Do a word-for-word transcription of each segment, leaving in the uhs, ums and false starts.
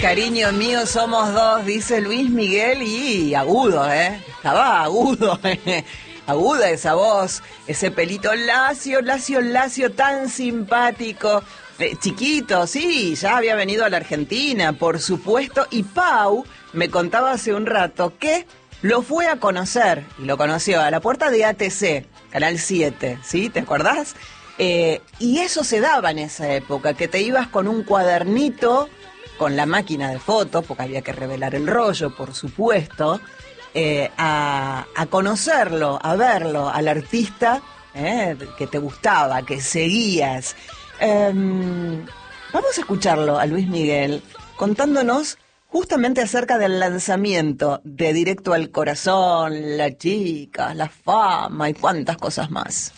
Cariño mío, somos dos, dice Luis Miguel, y agudo, ¿eh? Estaba agudo, ¿eh? Aguda esa voz, ese pelito lacio, lacio, lacio, tan simpático. Eh, chiquito, sí, ya había venido a la Argentina, por supuesto, y Pau me contaba hace un rato que lo fue a conocer, y lo conoció a la puerta de A T C, Canal siete, ¿sí? ¿Te acordás? Eh, y eso se daba en esa época, que te ibas con un cuadernito, con la máquina de fotos, porque había que revelar el rollo, por supuesto, eh, a, a conocerlo, a verlo, al artista eh, que te gustaba, que seguías. Eh, vamos a escucharlo a Luis Miguel contándonos justamente acerca del lanzamiento de Directo al Corazón, la chica, la fama y cuántas cosas más.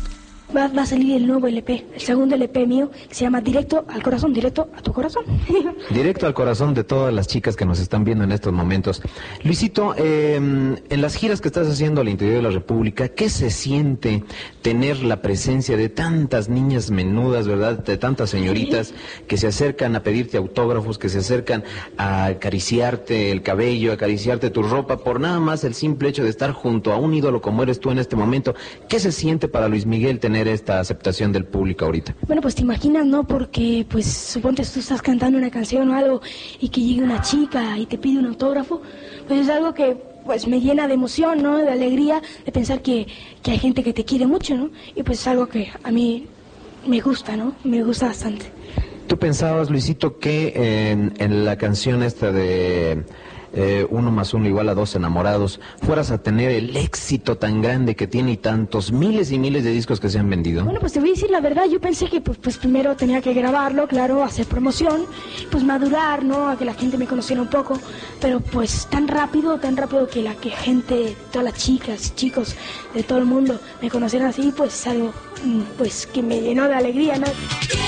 Va, va a salir el nuevo L P, el segundo L P mío, que se llama Directo al Corazón, Directo a tu Corazón. Directo al corazón de todas las chicas que nos están viendo en estos momentos. Luisito, eh, en las giras que estás haciendo al interior de la República, ¿qué se siente tener la presencia de tantas niñas menudas, verdad? De tantas señoritas que se acercan a pedirte autógrafos, que se acercan a acariciarte el cabello, a acariciarte tu ropa, por nada más el simple hecho de estar junto a un ídolo como eres tú en este momento. ¿Qué se siente para Luis Miguel tener esta aceptación del público ahorita? Bueno, pues te imaginas, ¿no? Porque, pues, suponte tú estás cantando una canción o algo y que llegue una chica y te pide un autógrafo, pues es algo que, pues, me llena de emoción, ¿no? De alegría, de pensar que, que hay gente que te quiere mucho, ¿no? Y pues es algo que a mí me gusta, ¿no? Me gusta bastante. ¿Tú pensabas, Luisito, que en, en la canción esta de... Eh, uno más uno igual a dos enamorados, fueras a tener el éxito tan grande que tiene y tantos miles y miles de discos que se han vendido? Bueno, pues te voy a decir la verdad, yo pensé que pues, pues primero tenía que grabarlo, claro, hacer promoción, pues madurar, ¿no? A que la gente me conociera un poco, pero pues tan rápido, tan rápido que la que gente, todas las chicas y chicos de todo el mundo me conocieran así, pues algo pues que me llenó de alegría, ¿no?